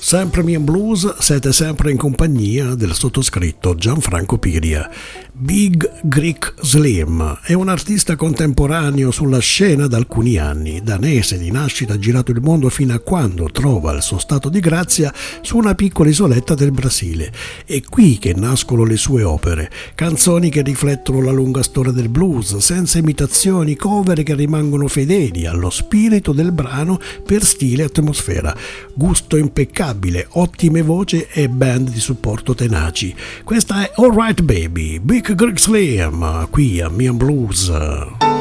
Sempre Me and Blues, siete sempre in compagnia del sottoscritto Gianfranco Piria. Big Greek Slim è un artista contemporaneo sulla scena da alcuni anni, danese di nascita, ha girato il mondo fino a quando trova il suo stato di grazia su una piccola isoletta del Brasile. È qui che nascono le sue opere, canzoni che riflettono la lunga storia del blues, senza imitazioni, cover che rimangono fedeli allo spirito del brano per stile e atmosfera, gusto impeccabile, ottime voci e band di supporto tenaci. Questa è Alright Baby, Big Greek Slim, qui a Me and Blues.